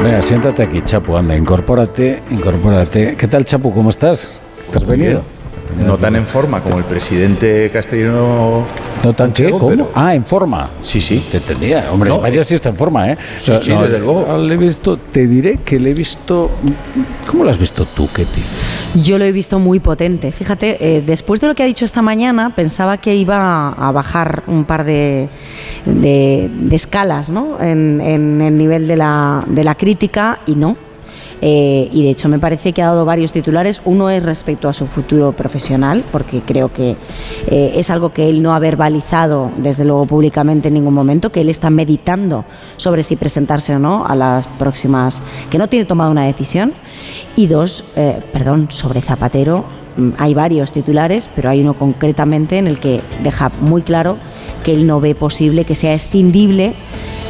Venga, siéntate aquí, Chapu, anda, incorpórate. ¿Qué tal, Chapu? ¿Cómo estás? ¿Te has venido? No tan en forma como el presidente castellano. ¿No tan qué? ¿Cómo? Pero... En forma. Sí. Te entendía. Hombre, No, vaya si está en forma, ¿eh? Sí, desde luego. Le he visto, te diré que le he visto... ¿Cómo lo has visto tú, Ketty? Yo lo he visto muy potente. Fíjate, después de lo que ha dicho esta mañana, pensaba que iba a bajar un par de escalas, ¿no? en el nivel de la crítica, y no. Y de hecho me parece que ha dado varios titulares. Uno es respecto a su futuro profesional, porque creo que es algo que él no ha verbalizado desde luego públicamente en ningún momento, que él está meditando sobre si presentarse o no a las próximas, que no tiene tomado una decisión. Y dos, sobre Zapatero hay varios titulares, pero hay uno concretamente en el que deja muy claro que él no ve posible que sea escindible